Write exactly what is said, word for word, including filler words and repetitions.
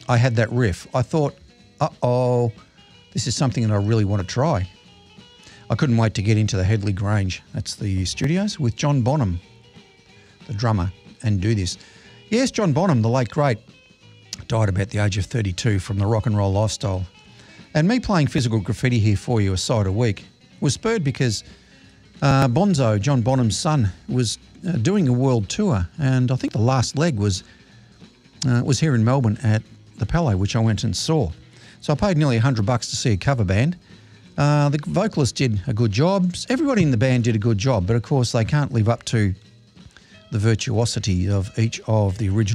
I had that riff, I thought, uh-oh, this is something that I really want to try. I couldn't wait to get into the Headley Grange, that's the studios, with John Bonham, the drummer, and do this. Yes, John Bonham, the late great, died about the age of thirty-two from the rock and roll lifestyle. And me playing physical graffiti here for you a side a week was spurred because uh, Bonzo, John Bonham's son, was uh, doing a world tour, and I think the last leg was uh, was here in Melbourne at the Palais, which I went and saw. So I paid nearly a hundred bucks to see a cover band. Uh, the vocalist did a good job. Everybody in the band did a good job, but of course they can't live up to the virtuosity of each of the original